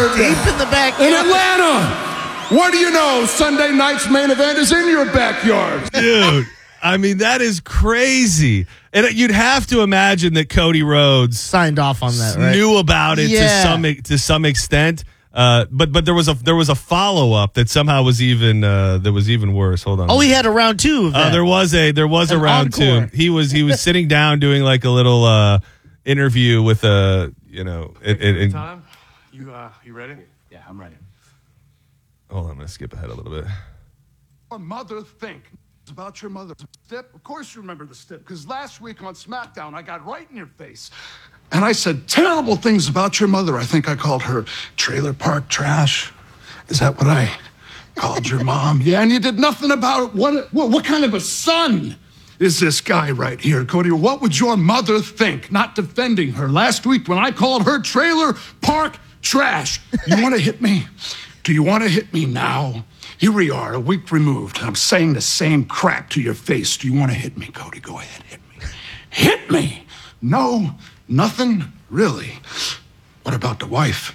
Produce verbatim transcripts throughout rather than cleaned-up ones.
Deep in the backyard. In Atlanta. What do you know? Sunday night's main event is in your backyard. Dude, I mean, that is crazy. And you'd have to imagine that Cody Rhodes signed off on that, right? Knew about it yeah. to some to some extent. Uh, but but there was a there was a follow up that somehow was even uh, that was even worse. Hold on. Oh, he had a round two of that. Uh, there was a there was An a round encore. two. He was he was sitting down doing like a little uh, interview with a you know. It, it, it, Time? You uh, you ready? Yeah, I'm ready. hold on, I'm gonna skip ahead a little bit. Your mother think about your mother. Step? Of course you remember the step, because last week on SmackDown, I got right in your face. And I said terrible things about your mother. I think I called her trailer park trash. Is that what I called your mom? Yeah, and you did nothing about it. What, what, what kind of a son is this guy right here, Cody? What would your mother think, not defending her? Last week when I called her trailer park trash. You want to hit me? Do you want to hit me now? Here we are, a week removed. I'm saying the same crap to your face. Do you want to hit me, Cody? Go ahead, hit me. Hit me! No, nothing, really. What about the wife?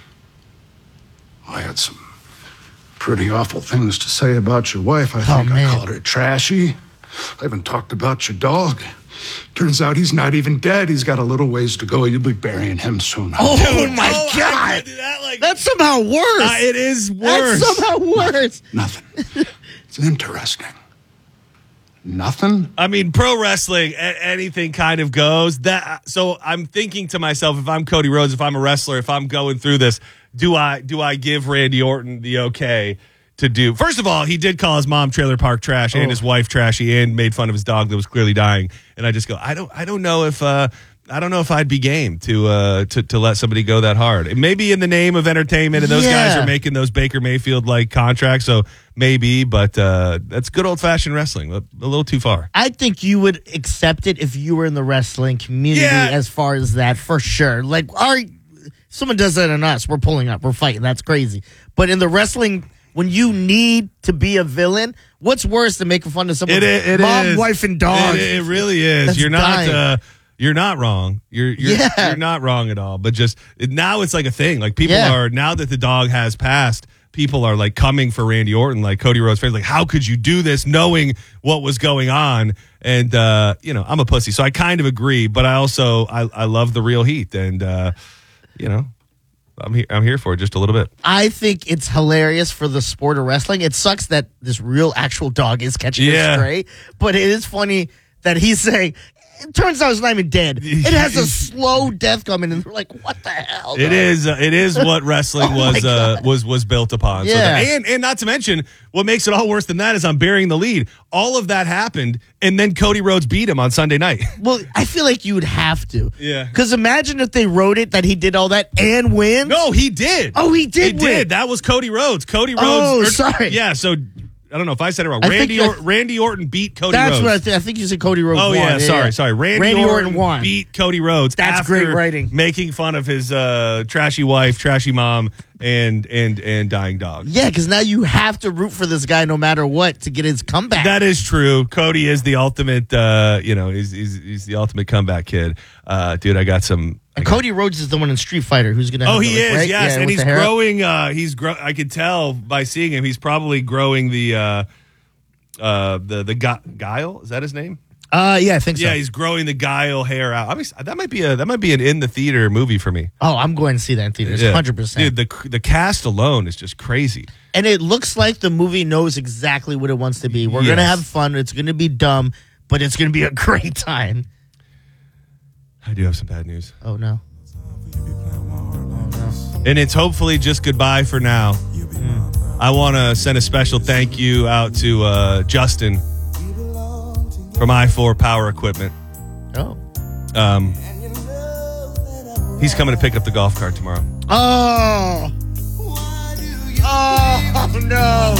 I had some pretty awful things to say about your wife. I think Oh, I man. called her trashy. I even talked about your dog. Turns out he's not even dead. He's got a little ways to go. You'll be burying him soon. Oh, Dude, my oh, I God. did that, like- That's somehow worse. Uh, it is worse. That's somehow worse. Nothing. It's interesting. Nothing? I mean, pro wrestling, a- anything kind of goes. That so I'm thinking to myself, if I'm Cody Rhodes, if I'm a wrestler, if I'm going through this, do I do I give Randy Orton the okay to do? First of all, he did call his mom trailer park trash and Oh. his wife trashy and made fun of his dog that was clearly dying. And I just go, I don't I don't know if uh, I don't know if I'd be game to uh, to to let somebody go that hard. And maybe in the name of entertainment, and those guys Yeah. are making those Baker Mayfield like contracts, so maybe. But uh, that's good old fashioned wrestling. A, a little too far. I think you would accept it if you were in the wrestling community Yeah. as far as that, for sure. Like, all right, someone does that on us, we're pulling up, we're fighting. That's crazy. But in the wrestling, when you need to be a villain, what's worse than making fun of someone's It, it mom, is. wife, and dog? It, it really is. That's you're not. dying. Uh, you're not wrong. You're you're, Yeah. you're not wrong at all. But just it, now, it's like a thing. Like people Yeah. are now that the dog has passed. People are like coming for Randy Orton, like Cody Rhodes fans. Like, how could you do this, knowing what was going on? And uh, you know, I'm a pussy, so I kind of agree. But I also I, I love the real heat, and uh, you know, I'm here. I'm here for it just a little bit. I think it's hilarious for the sport of wrestling. It sucks that this real actual dog is catching Yeah. a stray, but it is funny that he's saying, it turns out it's not even dead. It has a slow death coming, and they're like, what the hell? It dog? is. Uh, it is what wrestling Oh my was uh, God. was was built upon. So Yeah. that- and and not to mention, what makes it all worse than that is I'm burying the lead. All of that happened, and then Cody Rhodes beat him on Sunday night. Well, I feel like you would have to. Yeah. Because imagine if they wrote it that he did all that and win. No, he did. Oh, he did He win. did. That was Cody Rhodes. Cody Rhodes. Oh, or- sorry. Yeah. So I don't know if I said it wrong. I Randy think or, Randy Orton beat Cody That's Rhodes. what I think. I think you said Cody Rhodes Oh won. yeah, sorry, sorry. Randy, Randy Orton, Orton won. beat Cody Rhodes. That's after great writing. Making fun of his uh, trashy wife, trashy mom, and and and dying dog. Yeah, because now you have to root for this guy no matter what to get his comeback. That is true. Cody is the ultimate. Uh, you know, he's, he's he's the ultimate comeback kid. Uh, dude, I got some. I and got- Cody Rhodes is the one in Street Fighter who's going to. Oh, he is. right? Yes, Yeah, and with he's the hair up. growing. Uh, he's grow. I could tell by seeing him. He's probably growing the. Uh, uh, the the Gu- Guile, is that his name? Uh, yeah, I think so. Yeah, he's growing the Guile hair out. I mean, that might be a that might be an in the theater movie for me. Oh, I'm going to see that in theaters, Yeah. one hundred percent. Dude, the the cast alone is just crazy. And it looks like the movie knows exactly what it wants to be. We're Yes. going to have fun. It's going to be dumb, but it's going to be a great time. I do have some bad news, Oh, no. and it's hopefully just goodbye for now. I want to send a special thank you out to uh, Justin from I four Power Equipment. Oh. Um, he's coming to pick up the golf cart tomorrow. Oh. Oh, no.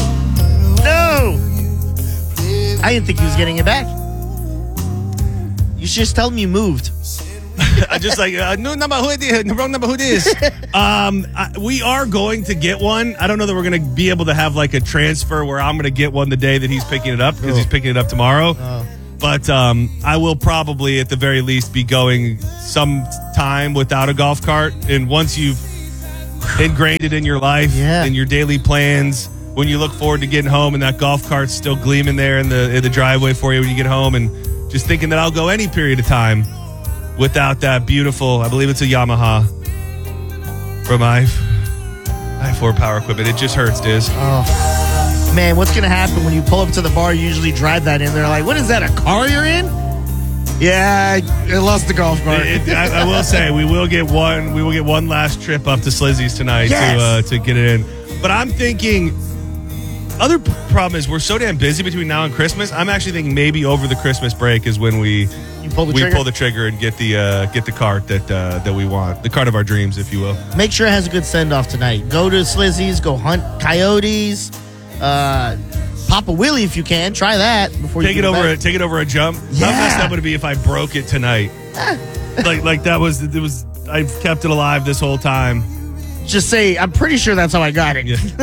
No. I didn't think he was getting it back. You should just tell him you moved. I just like uh, no number who it is, wrong number who it is. um, I, we are going to get one. I don't know that we're going to be able to have like a transfer where I'm going to get one the day that he's picking it up because he's picking it up tomorrow. But um, I will probably at the very least be going some time without a golf cart. And once you've ingrained it in your life, Yeah. in your daily plans. When you look forward to getting home and that golf cart's still gleaming there in the in the driveway for you when you get home, and just thinking that I'll go any period of time without that beautiful, I believe it's a Yamaha from I four Power Equipment. It just hurts, Diz. Oh, man, what's going to happen when you pull up to the bar? You usually drive that in. They're like, what is that, a car you're in? Yeah, I I lost the golf cart. It- it- I, I will say we will get one. We will get one last trip up to Slizzy's tonight Yes. to uh, to get it in. But I'm thinking. Other p- problem is we're so damn busy between now and Christmas. I'm actually thinking maybe over the Christmas break is when we You pull the we trigger? pull the trigger and get the uh, get the cart that uh, that we want, the cart of our dreams, if you will. Make sure it has a good send-off tonight. Go to Slizzy's, go hunt coyotes, uh, pop a wheelie if you can. Try that before Take you it go over. A, back. take it over a jump. Yeah. How messed up would it be if I broke it tonight? like like that was it was. I've kept it alive this whole time. Just say, I'm pretty sure that's how I got it. Yeah.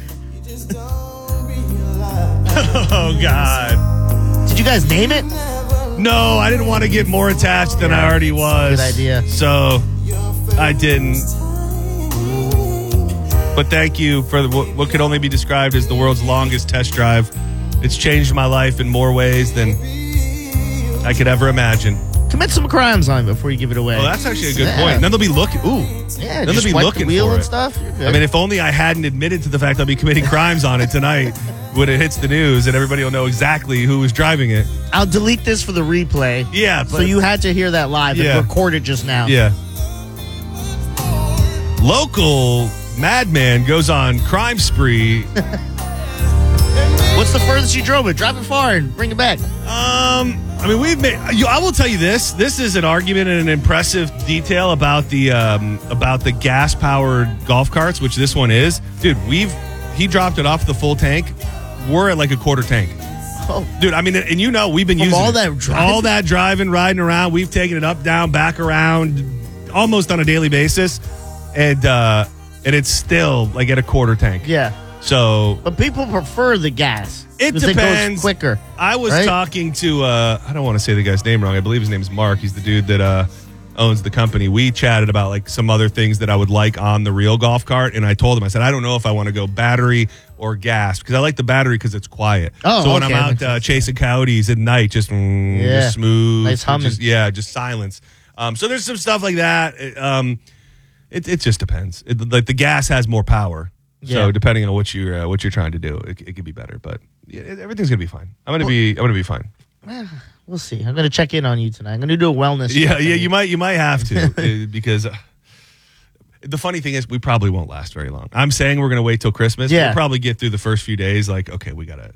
Oh God. Did you guys name it? No, I didn't want to get more attached than I already was. Good idea. So I didn't. But thank you for the, what, what could only be described as the world's longest test drive. It's changed my life in more ways than I could ever imagine. Commit some crimes on it before you give it away. Oh, that's actually a good Yeah. point. Then they'll be looking. Ooh, Yeah, then they'll just be wipe looking the wheel for and it. stuff. You're good. I mean, if only I hadn't admitted to the fact I'll be committing crimes on it tonight when it hits the news, and everybody will know exactly who was driving it. I'll delete this for the replay. Yeah, So but- you had to hear that live Yeah. and record it just now. Yeah. Local madman goes on crime spree. What's the furthest you drove it? Drive it far and bring it back. Um, I mean, we've made. You, I will tell you this. This is an argument and an impressive detail about the um, about the gas powered golf carts, which this one is. Dude, we've he dropped it off the full tank. We're at like a quarter tank. Oh, Dude, I mean, and you know, we've been From using all it. that driving? all that driving, riding around. We've taken it up, down, back around, almost on a daily basis, and uh, and it's still like at a quarter tank. yeah. So But people prefer the gas. It 'cause depends. goes quicker. I was right? talking to, uh, I don't want to say the guy's name wrong. I believe his name is Mark. He's the dude that uh, owns the company. We chatted about like some other things that I would like on the real golf cart. And I told him, I said, I don't know if I want to go battery or gas because I like the battery because it's quiet. Oh, so when okay. I'm out uh, chasing coyotes at night, just, mm, Yeah. just smooth. Nice humming. Just, yeah, just silence. Um, so there's some stuff like that. It, um, it, it just depends. It, like the gas has more power. So Yeah. depending on what you're uh, what you're trying to do, it, it could be better. But yeah, it- everything's gonna be fine. I'm gonna be I'm gonna be fine. We'll see. I'm going to check in on you tonight. I'm going to do a wellness Yeah, check on yeah. You might you might have to uh, because uh, the funny thing is we probably won't last very long. I'm saying we're gonna wait till Christmas. Yeah. We'll probably get through the first few days. Like okay, we gotta.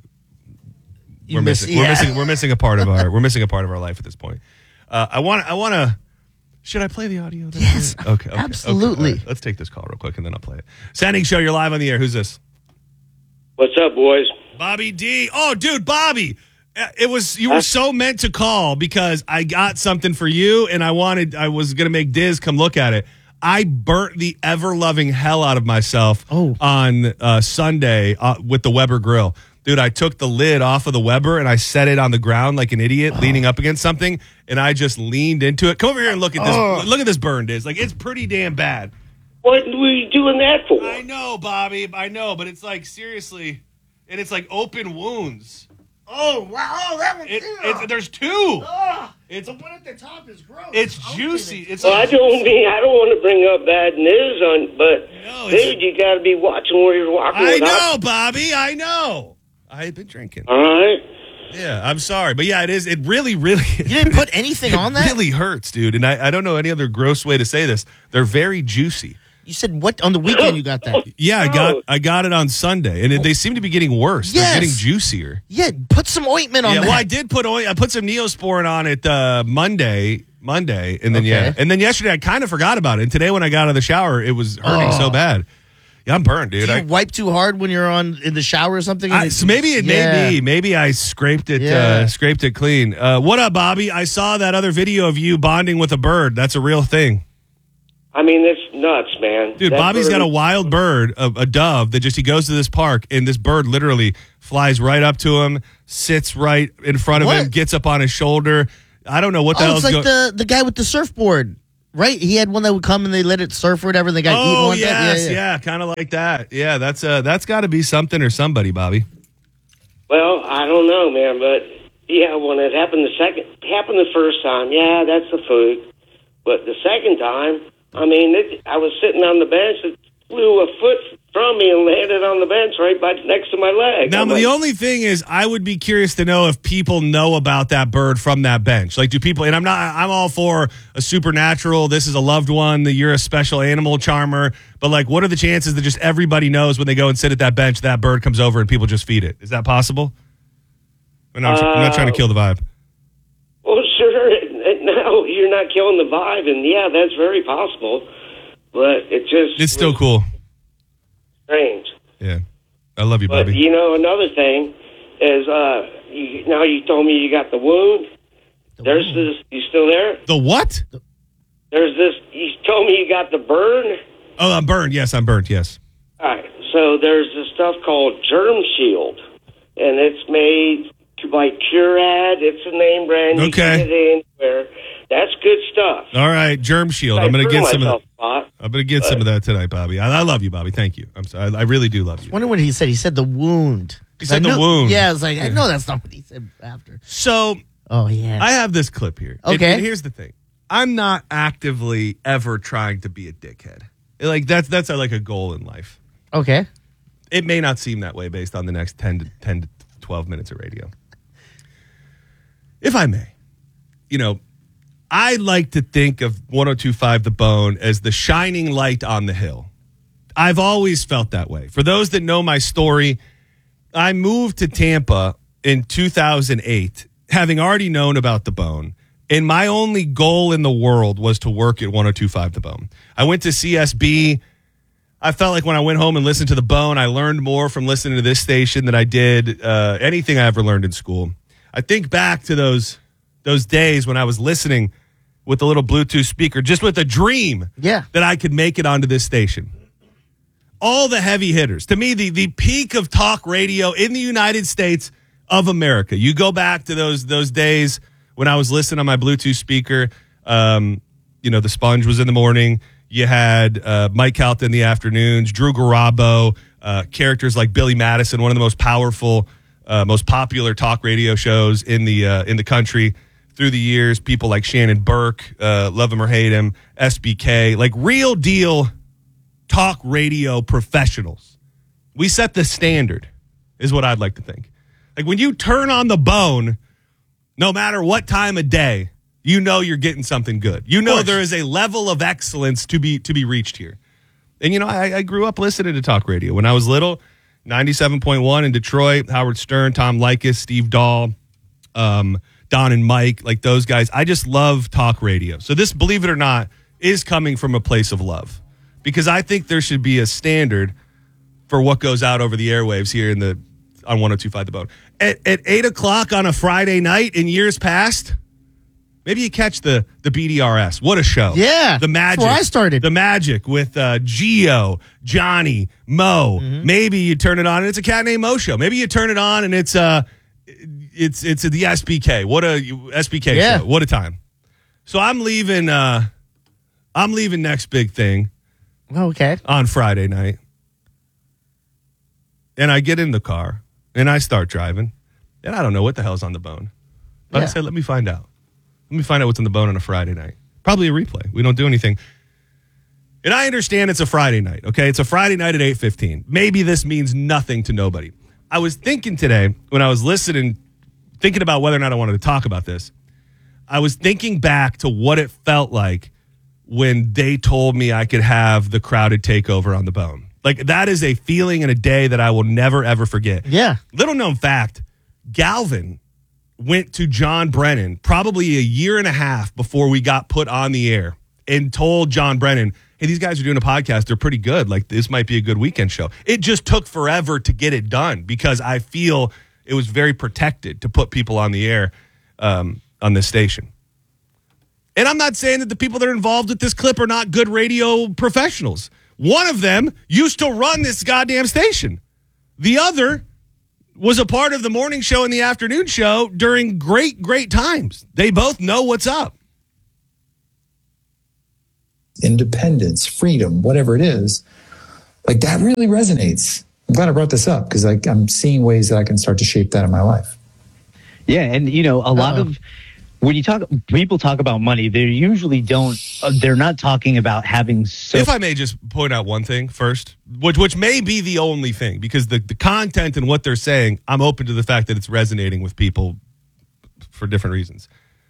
You We're miss- missing. We're yeah. missing. We're missing a part of our. We're missing a part of our life at this point. Uh, I want. I want to. Should I play the audio? Yes, Okay. okay, okay. absolutely. All right, let's take this call real quick and then I'll play it. Standing show. You're live on the air. Who's this? What's up, boys? Bobby D. Oh, dude, Bobby. Uh, It was you were so meant to call because I got something for you and I wanted I was gonna make Diz come look at it. I burnt the ever loving hell out of myself Oh. on uh, Sunday uh, with the Weber grill. Dude, I took the lid off of the Weber and I set it on the ground like an idiot, leaning up against something, and I just leaned into it. Come over here and look at this. Look at this burn, Diz. Like it's pretty damn bad. What were you doing that for? I know, Bobby. I know, but it's like seriously, and it's like open wounds. Oh, wow. Oh, that one. It, it, there's two. It's the one at the top is gross. it's juicy. It's Well, I like, don't mean I don't want to bring up bad news on, but No, it's- dude, you got to be watching where you're walking. I without- know, Bobby. I know. I had been drinking. All right. Yeah, I'm sorry, but yeah, it is. It really, really. You didn't put anything on that? really hurts, dude. And I, I don't know any other gross way to say this. They're very juicy. You said what on the weekend you got that? Yeah, I got I got it on Sunday, and it, they seem to be getting worse. Yes. They're getting juicier. Yeah, put some ointment on Yeah, that. well, I did put oil, I put some Neosporin on it uh, Monday, Monday, and then Okay. yeah, and then yesterday I kind of forgot about it. And today when I got out of the shower, it was hurting Oh. so bad. Yeah, I'm burned, dude. Do you I, wipe too hard when you're on in the shower or something? I, so maybe it Yeah. may be. Maybe I scraped it, Yeah. uh, scraped it clean. Uh, what up, Bobby? I saw that other video of you bonding with a bird. That's a real thing. I mean, it's nuts, man. Dude, That Bobby's got a bird- wild bird, a, a dove, that just he goes to this park, and this bird literally flies right up to him, sits right in front of him, What? gets up on his shoulder. I don't know what the Oh, hell's it's like going. the, the guy with the surfboard. Right? He had one that would come and they let it surf or whatever. And they got eaten Oh one time. yes, Yeah, yeah, yeah. kind of like that. Yeah, that's uh, that's got to be something or somebody, Bobby. Well, I don't know, man, but yeah, when it happened the second, happened the first time, yeah, that's the food. But the second time, I mean, it, I was sitting on the bench, it flew a foot from me and landed on the bench right by next to my leg. Now, I'm the like, only thing is, I would be curious to know if people know about that bird from that bench. Like, do people? And I'm not. I'm all for a supernatural. This is a loved one. That you're a special animal charmer. But like, what are the chances that just everybody knows when they go and sit at that bench, that bird comes over and people just feed it? Is that possible? I'm not, I'm not trying to kill the vibe. well, sure, no, you're not killing the vibe, and yeah, that's very possible. But it just It's still was cool. strange. Yeah, I love you, But Bobby. you know, another thing is, uh, you, now you told me you got the wound. There's this. You still there? The what? There's this. You told me you got the burn. Oh, I'm burned. Yes, I'm burned. Yes. All right. So there's this stuff called Germ Shield, and it's made by Curad. It's a name brand. You Okay. can get it anywhere. That's good stuff. All right, Germ Shield. I I'm going to threw get some of myself that. a lot. I'm going to get some of that tonight, Bobby. I, I love you, Bobby. Thank you. I'm sorry. I, I really do love you. I wonder what he said. He said the wound. He said I the know- wound. Yeah, I was like, I know that's not what he said after. So Oh, yeah. I have this clip here. And- Okay. and here's the thing. I'm not actively ever trying to be a dickhead. Like that's that's uh, like a goal in life. okay. It may not seem that way based on the next ten to ten to twelve minutes of radio. If I may, you know, I like to think of one oh two point five The Bone as the shining light on the hill. I've always felt that way. For those that know my story, I moved to Tampa in two thousand eight, having already known about The Bone. And my only goal in the world was to work at one oh two point five The Bone. I went to C S B. I felt like when I went home and listened to The Bone, I learned more from listening to this station than I did uh, anything I ever learned in school. I think back to those those days when I was listening with a little Bluetooth speaker, just with a dream Yeah. that I could make it onto this station. All the heavy hitters. To me, the, the peak of talk radio in the United States of America. You go back to those those days when I was listening on my Bluetooth speaker. Um, you know, the Sponge was in the morning. You had uh, Mike Calta in the afternoons, Drew Garabo, uh, characters like Billy Madison, one of the most powerful, uh, most popular talk radio shows in the uh, in the country through the years. People like Shannon Burke, uh, love him or hate him, S B K, like real deal talk radio professionals. We set the standard, is what I'd like to think. Like when you turn on The Bone, no matter what time of day, you know you're getting something good. You know there is a level of excellence to be to be reached here. And, you know, I, I grew up listening to talk radio. When I was little, ninety-seven point one in Detroit, Howard Stern, Tom Likas, Steve Dahl, um, Don and Mike, like those guys. I just love talk radio. So this, believe it or not, is coming from a place of love. Because I think there should be a standard for what goes out over the airwaves here in the on one oh two point five The Bone. At, at eight o'clock on a Friday night in years past, maybe you catch the the B D R S. What a show. Yeah, The Magic. that's where I started. The Magic with uh, Gio, Johnny, Mo. Mm-hmm. Maybe you turn it on and it's a cat named Mo show. Maybe you turn it on and it's uh it's it's the S B K. What a S B K Yeah. show. What a time. So I'm leaving uh I'm leaving next big thing Okay. on Friday night. And I get in the car and I start driving. And I don't know what the hell's on The Bone. But I Yeah. said, let me find out. Let me find out what's on The Bone on a Friday night. Probably a replay. We don't do anything. And I understand it's a Friday night, okay? It's a Friday night at eight fifteen. Maybe this means nothing to nobody. I was thinking today when I was listening, thinking about whether or not I wanted to talk about this, I was thinking back to what it felt like when they told me I could have the Crowded Takeover on The Bone. Like, that is a feeling and a day that I will never, ever forget. Yeah. Little known fact, Galvin went to John Brennan probably a year and a half before we got put on the air and told John Brennan, hey, these guys are doing a podcast. They're pretty good. Like, this might be a good weekend show. It just took forever to get it done because I feel it was very protected to put people on the air um, on this station. And I'm not saying that the people that are involved with this clip are not good radio professionals. One of them used to run this goddamn station. The other was a part of the morning show and the afternoon show during great, great times. They both know what's up. independence, freedom, whatever it is, like that really resonates. I'm glad I brought this up because I'm seeing ways that I can start to shape that in my life. Yeah, and you know, a lot Uh-oh. of when you talk, people talk about money, they usually don't. Uh, they're not talking about having. So If I may just point out one thing first, which which may be the only thing, because the, the content and what they're saying, I'm open to the fact that it's resonating with people for different reasons.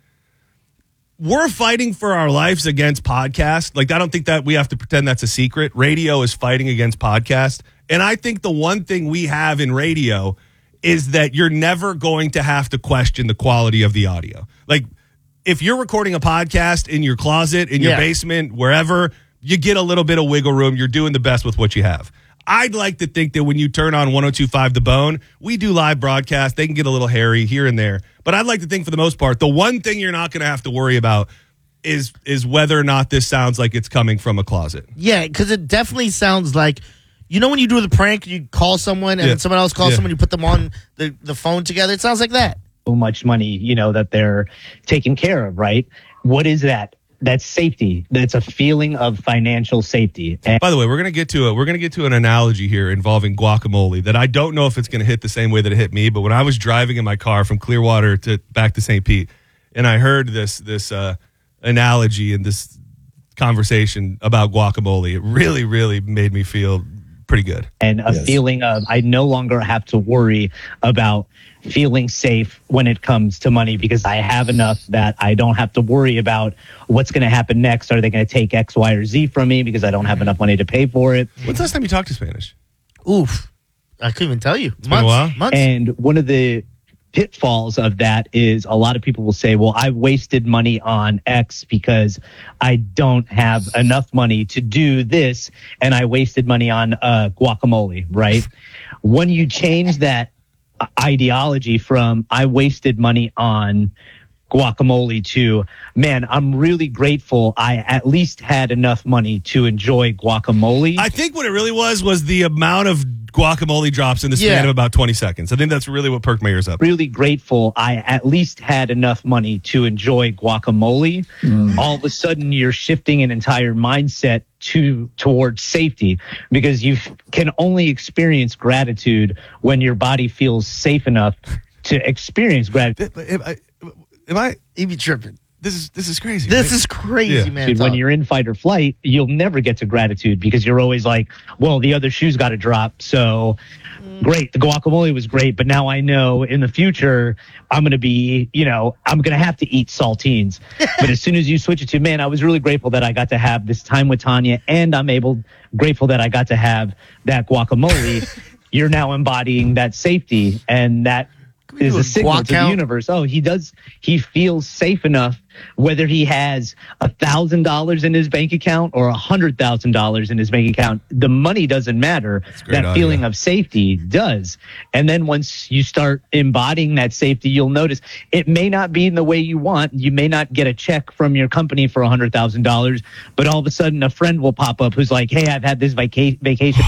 We're fighting for our lives against podcast. Like, I don't think that we have to pretend that's a secret. Radio is fighting against podcast. And I think the one thing we have in radio is that you're never going to have to question the quality of the audio. Like, if you're recording a podcast in your closet, in your Yeah. basement, wherever, you get a little bit of wiggle room. You're doing the best with what you have. I'd like to think that when you turn on one oh two point five The Bone, we do live broadcasts. They can get a little hairy here and there. But I'd like to think for the most part, the one thing you're not going to have to worry about is is whether or not this sounds like it's coming from a closet. Yeah, because it definitely sounds like, you know, when you do the prank, you call someone and Yeah. someone else calls Yeah. someone, you put them on the, the phone together. It sounds like that. much money, you know, that they're taking care of, right? What is that? That's safety. That's a feeling of financial safety. And By the way, we're gonna get to a we're gonna get to an analogy here involving guacamole that I don't know if it's gonna hit the same way that it hit me. But when I was driving in my car from Clearwater to back to Saint Pete, and I heard this this uh, analogy and this conversation about guacamole, it really really made me feel pretty good. and a Yes. feeling of I no longer have to worry about feeling safe when it comes to money because I have enough that I don't have to worry about what's going to happen next. Are they going to take X, Y, or Z from me because I don't have enough money to pay for it? When's the last time you talked to Spanish? Oof. I couldn't even tell you. It's been a while. Months. And one of the pitfalls of that is a lot of people will say, well, I wasted money on X because I don't have enough money to do this, and I wasted money on uh, guacamole, right? When you change that uh, ideology from I wasted money on guacamole to, man, I'm really grateful I at least had enough money to enjoy guacamole. I think what it really was was the amount of guacamole drops in the span Yeah. of about twenty seconds. I think that's really what perked my ears up. really grateful I at least had enough money to enjoy guacamole. All of a sudden, you're shifting an entire mindset to towards safety because you can only experience gratitude when your body feels safe enough to experience gratitude. Am I? Am I He be tripping. this is this is crazy. This right? is crazy, Yeah. man. When Talk. you're in fight or flight, you'll never get to gratitude because you're always like, well, the other shoe's got to drop. So great. The guacamole was great. But now I know in the future, I'm going to be, you know, I'm going to have to eat saltines. But as soon as you switch it to, man, I was really grateful that I got to have this time with Tanya and I'm able, grateful that I got to have that guacamole. You're now embodying that safety and that we is do a a signal guac to the count? universe. Oh, he does. He feels safe enough, whether he has a thousand dollars in his bank account or a hundred thousand dollars in his bank account. The money doesn't matter. great That audio. feeling of safety does. And then once you start embodying that safety, you'll notice it may not be in the way you want. You may not get a check from your company for a hundred thousand dollars, but all of a sudden a friend will pop up who's like, "Hey, I've had this vaca- vacation."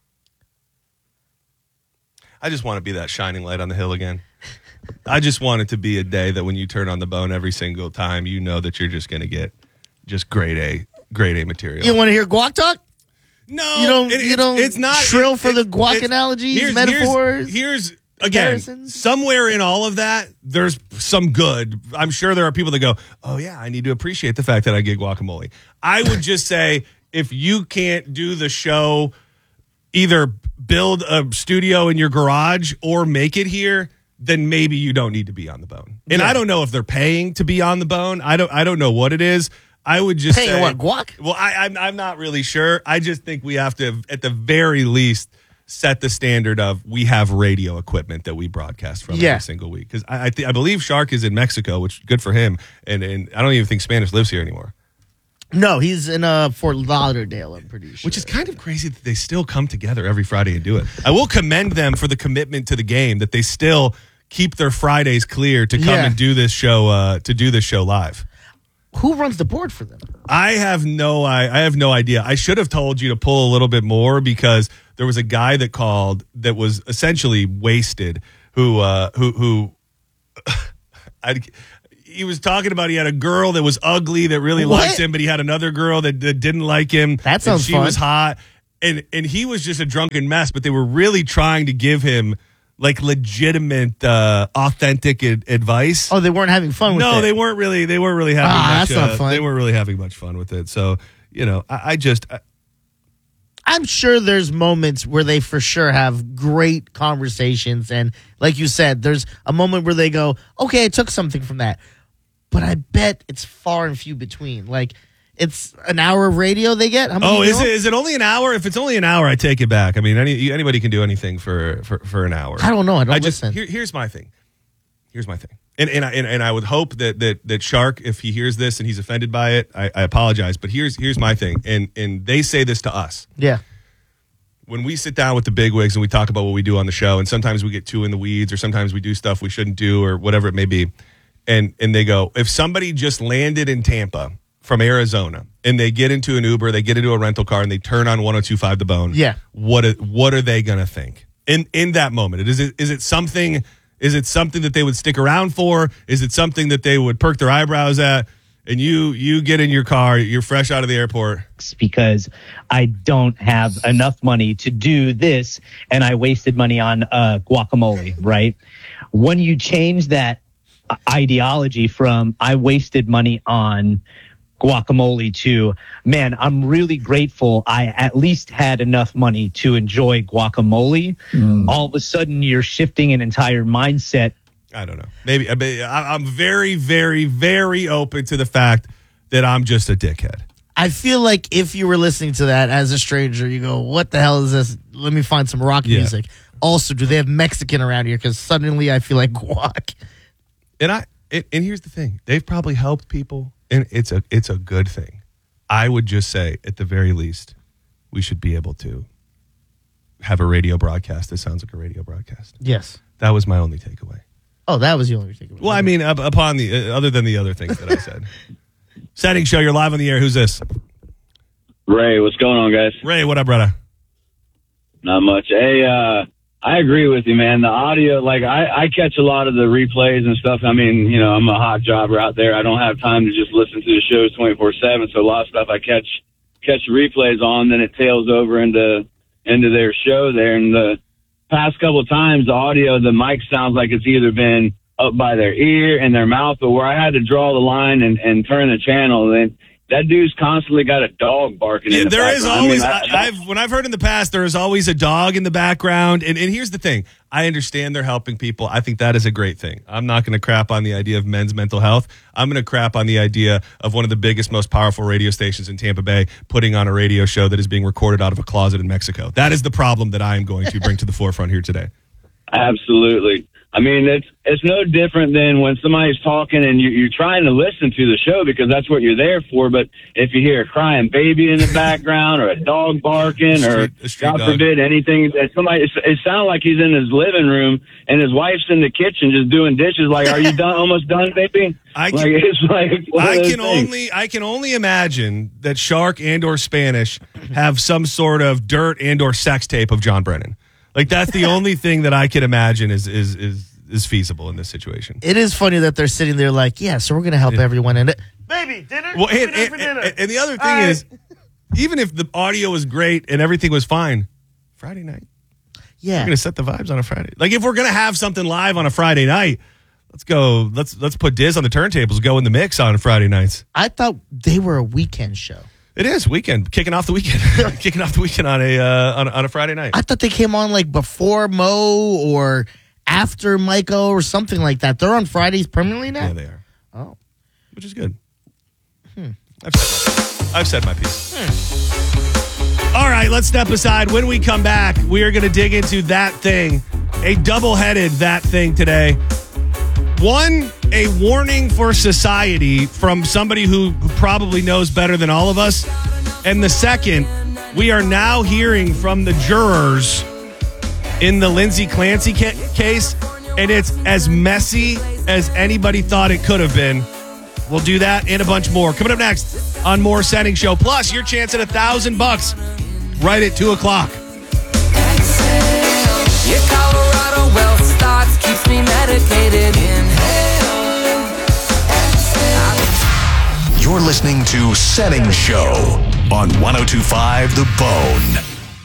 I just want to be that shining light on the hill again. I just want it to be a day that when you turn on the bone every single time, you know that you're just going to get just grade A, grade A material. You want to hear guac talk? no, You don't- it- you it's- don't it's not shrill it- for the it- guac it's- analogies, here's- metaphors, Here's, here's again, comparisons? somewhere in all of that, there's some good. I'm sure there are people that go, "Oh yeah, I need to appreciate the fact that I get guacamole." I would just say if you can't do the show, either build a studio in your garage or make it here, then maybe you don't need to be on the bone. And Yeah. I don't know if they're paying to be on the bone. I don't. I don't know what it is. I would just Paying say, what, guac? Well, I, I'm I'm not really sure. I just think we have to, at the very least, set the standard of we have radio equipment that we broadcast from Yeah. every single week. Because I I, th- I believe Shark is in Mexico, which good for him. And and I don't even think Spanish lives here anymore. No, he's in uh, Fort Lauderdale, I'm pretty sure. Which is kind of crazy that they still come together every Friday and do it. I will commend them for the commitment to the game that they still keep their Fridays clear to come Yeah. and do this show uh, to do this show live. Who runs the board for them? I have no I, I have no idea. I should have told you to pull a little bit more because there was a guy that called that was essentially wasted who uh, who who I he was talking about he had a girl that was ugly that really What? liked him, but he had another girl that, that didn't like him. That sounds and she fun. was hot. And and he was just a drunken mess, but they were really trying to give him like legitimate, uh, authentic ad- advice. Oh, they weren't having fun with it. No, they weren't really. They weren't really having. Ah, much, that's not uh, fun. They weren't really having much fun with it. So you know, I, I just. I, I'm sure there's moments where they for sure have great conversations. And like you said, there's a moment where they go, okay, I took something from that. But I bet it's far and few between. Like, it's an hour of radio they get? How many oh, is mil? it is it only an hour? If it's only an hour, I take it back. I mean, any, anybody can do anything for, for, for an hour. I don't know. I don't I just listen. here, here's my thing. Here's my thing. And and I, and, and I would hope that, that that Shark, if he hears this and he's offended by it, I, I apologize. But here's here's my thing. And and they say this to us. Yeah. When we sit down with the bigwigs and we talk about what we do on the show, and sometimes we get too in the weeds, or sometimes we do stuff we shouldn't do, or whatever it may be, and and they go, if somebody just landed in Tampa from Arizona and they get into an Uber, they get into a rental car, and they turn on one oh two point five The Bone, Yeah. what are- what are they gonna think in in that moment? Is it is it something? Is it something that they would stick around for? Is it something that they would perk their eyebrows at? And you you get in your car, you're fresh out of the airport. Because I don't have enough money to do this, and I wasted money on uh, guacamole, right? When you change that ideology from I wasted money on guacamole to, man, I'm really grateful I at least had enough money to enjoy guacamole, all of a sudden you're shifting an entire mindset. I don't know. Maybe I mean, I- I'm very, very, very open to the fact that I'm just a dickhead. I feel like if you were listening to that as a stranger, you go, what the hell is this? Let me find some rock Yeah. music. Also, do they have Mexican around here? Because suddenly I feel like guac. And I and, and here's the thing: they've probably helped people, and it's a it's a good thing. I would just say, at the very least, we should be able to have a radio broadcast that sounds like a radio broadcast. Yes. That was my only takeaway. Oh, that was the only thing. Well, I mean, up, upon the uh, other than the other things that I said. Setting show, you're live on the air. Who's this? Ray, what's going on, guys? Ray, what up, brother? Not much. Hey, uh, I agree with you, man. The audio, like, I, I catch a lot of the replays and stuff. I mean, you know, I'm a hot jobber out there. I don't have time to just listen to the shows twenty-four seven, so a lot of stuff I catch catch replays on, then it tails over into into their show there. And the past couple of times, the audio, the mic sounds like it's either been up by their ear and their mouth, or where I had to draw the line and, and turn the channel, and that dude's constantly got a dog barking Yeah, in the there is background. always. I mean, I- I, I've when I've heard in the past, there is always a dog in the background. And, and here's the thing: I understand they're helping people. I think that is a great thing. I'm not going to crap on the idea of men's mental health. I'm going to crap on the idea of one of the biggest, most powerful radio stations in Tampa Bay putting on a radio show that is being recorded out of a closet in Mexico. That is the problem that I am going to bring to the forefront here today. Absolutely. I mean, it's it's no different than when somebody's talking and you, you're trying to listen to the show because that's what you're there for. But if you hear a crying baby in the background, or a dog barking, or Street- a street God dog. forbid anything, that somebody it, it sounds like he's in his living room and his wife's in the kitchen just doing dishes. Like, are you done? Almost done, baby? I like can- it's like one of I those can things. only I can only imagine that Shark and or Spanish have some sort of dirt and or sex tape of John Brennan. Like, that's the only thing that I can imagine is is is is feasible in this situation. It is funny that they're sitting there like, yeah, so we're going to help everyone in it. Baby, dinner? Well, What we and, doing and, for dinner? and, and the other thing All right. is, even if the audio was great and everything was fine, Friday night, Yeah. we're gonna set the vibes on a Friday. Like, if we're gonna have something live on a Friday night, let's go. Let's let's put Diz on the turntables, go in the mix on Friday nights. I thought they were a weekend show. It is weekend, kicking off the weekend, kicking off the weekend on a uh, on, a- on a Friday night. I thought they came on like before Mo or after Michael or something like that. They're on Fridays permanently now? Yeah, they are. Oh. Which is good. I've, said my, I've said my piece. All right, let's step aside. When we come back, we are going to dig into that thing, a double-headed that thing today. One, a warning for society from somebody who, who probably knows better than all of us. And the second, we are now hearing from the jurors in the Lindsay Clancy ca- case, and it's as messy as anybody thought it could have been. We'll do that and a bunch more. Coming up next on More Setting Show. Plus, your chance at a thousand bucks right at two o'clock. Your Colorado wealth starts, keeps me medicated. Inhale, You're listening to Setting Show on one oh two point five The Bone.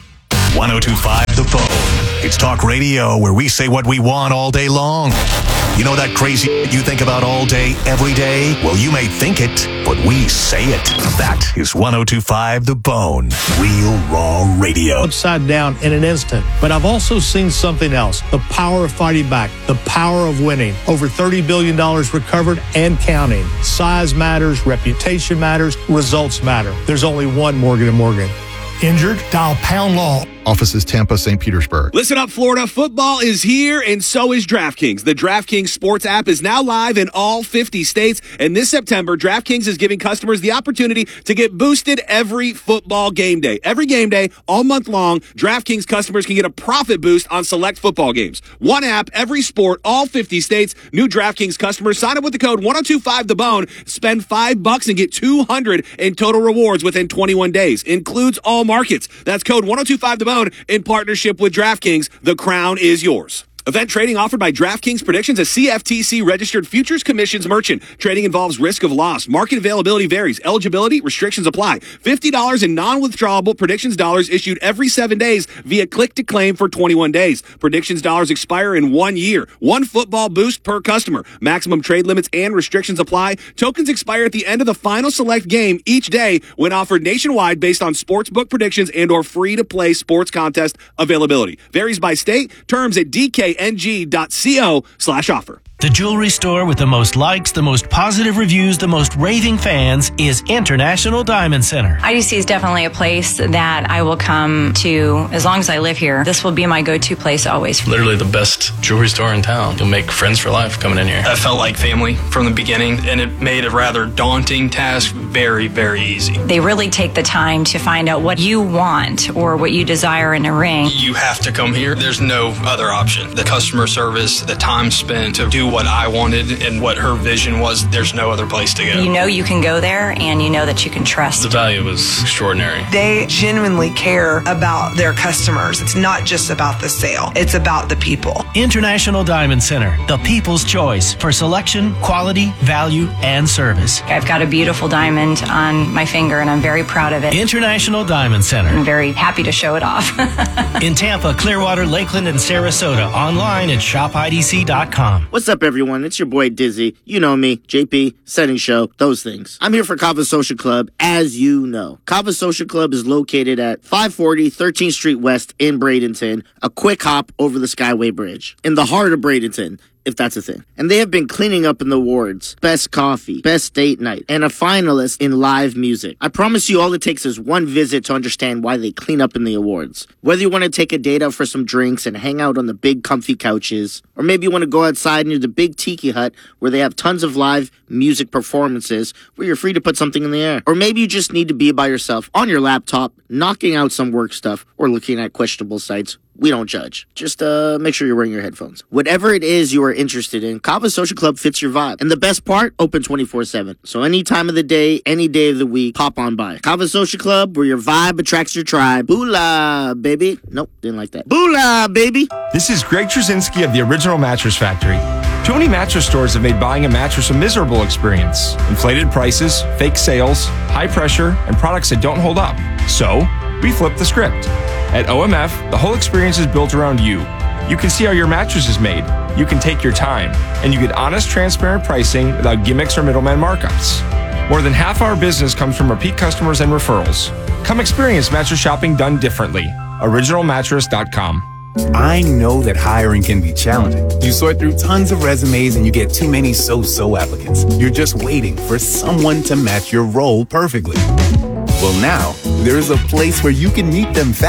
one oh two point five The Bone. It's talk radio where we say what we want all day long. You know that crazy you think about all day, every day? Well, you may think it, but we say it. That is one oh two point five The Bone. Real raw radio. Upside down in an instant. But I've also seen something else. The power of fighting back. The power of winning. Over thirty billion dollars recovered and counting. Size matters. Reputation matters. Results matter. There's only one Morgan and Morgan. Injured? Dial Pound Law. Offices Tampa, Saint Petersburg. Listen up, Florida. Football is here, and so is DraftKings. The DraftKings Sports app is now live in all fifty states, and this September, DraftKings is giving customers the opportunity to get boosted every football game day. Every game day, all month long, DraftKings customers can get a profit boost on select football games. One app, every sport, all fifty states. New DraftKings customers sign up with the code one oh two five The Bone, spend five bucks and get two hundred in total rewards within twenty-one days. Includes all markets. That's code one oh two five The Bone. In partnership with DraftKings, the crown is yours. Event trading offered by DraftKings Predictions, a C F T C-registered futures commissions merchant. Trading involves risk of loss. Market availability varies. Eligibility restrictions apply. fifty dollars in non-withdrawable Predictions dollars issued every seven days via click-to-claim for twenty-one days. Predictions dollars expire in one year. One football boost per customer. Maximum trade limits and restrictions apply. Tokens expire at the end of the final select game each day when offered nationwide based on sportsbook predictions and or free-to-play sports contest availability. Varies by state. Terms at D K N G dot co slash offer. The jewelry store with the most likes, the most positive reviews, the most raving fans is International Diamond Center. I D C is definitely a place that I will come to as long as I live here. This will be my go-to place always. Literally the best jewelry store in town. You'll make friends for life coming in here. I felt like family from the beginning, and it made a rather daunting task very, very easy. They really take the time to find out what you want or what you desire in a ring. You have to come here. There's no other option. The customer service, the time spent to do what I wanted and what her vision was, there's no other place to go. You know you can go there, and you know that you can trust. The value was extraordinary. They genuinely care about their customers. It's not just about the sale. It's about the people. International Diamond Center, the people's choice for selection, quality, value, and service. I've got a beautiful diamond on my finger, and I'm very proud of it. International Diamond Center. I'm very happy to show it off. In Tampa, Clearwater, Lakeland, and Sarasota. Online at shop I D C dot com. What's up, everyone? It's your boy Dizzy. You know me, J P, Setting Show, those things. I'm here for Kava Social Club, as you know. Kava Social Club is located at five forty thirteenth Street West in Bradenton, a quick hop over the Skyway Bridge, in the heart of Bradenton, if that's a thing. And they have been cleaning up in the awards. Best coffee, best date night, and a finalist in live music. I promise you all it takes is one visit to understand why they clean up in the awards. Whether you want to take a date out for some drinks and hang out on the big comfy couches, or maybe you want to go outside near the big tiki hut where they have tons of live music performances where you're free to put something in the air. Or maybe you just need to be by yourself on your laptop, knocking out some work stuff or looking at questionable sites. We don't judge. Just uh, make sure you're wearing your headphones. Whatever it is you are interested in, Kava Social Club fits your vibe. And the best part, open twenty-four seven. So any time of the day, any day of the week, pop on by. Kava Social Club, where your vibe attracts your tribe. Boolah, baby. Nope, didn't like that. Boolah, baby. This is Greg Trzynski of the Original Mattress Factory. Too many mattress stores have made buying a mattress a miserable experience. Inflated prices, fake sales, high pressure, and products that don't hold up. So, we flipped the script. At O M F, the whole experience is built around you. You can see how your mattress is made. You can take your time. And you get honest, transparent pricing without gimmicks or middleman markups. More than half our business comes from repeat customers and referrals. Come experience mattress shopping done differently. original mattress dot com. I know that hiring can be challenging. You sort through tons of resumes and you get too many so-so applicants. You're just waiting for someone to match your role perfectly. Well, now, there's a place where you can meet them fast.